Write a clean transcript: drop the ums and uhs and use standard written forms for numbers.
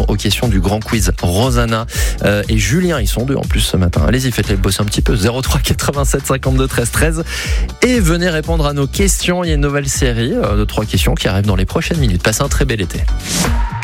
répondre aux questions du grand quiz. Rosanna et Julien, ils sont deux en plus ce matin. Allez-y, faites-les bosser un petit peu. 03 87 52 13 13 et venez répondre à nos questions. Il y a une nouvelle série de 3 questions qui arrive dans les prochaines minutes. Passez un très bel été.